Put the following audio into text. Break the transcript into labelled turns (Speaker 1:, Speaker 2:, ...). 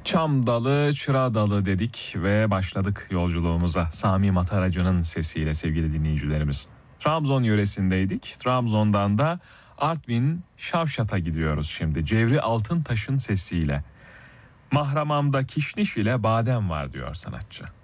Speaker 1: Çam dalı, çıra dalı dedik ve başladık yolculuğumuza. Sami Mataracı'nın sesiyle sevgili dinleyicilerimiz. Trabzon yöresindeydik. Trabzon'dan da Artvin Şavşat'a gidiyoruz şimdi. Cevri Altıntaş'ın sesiyle. Mahramamda kişniş ile badem var diyor sanatçı.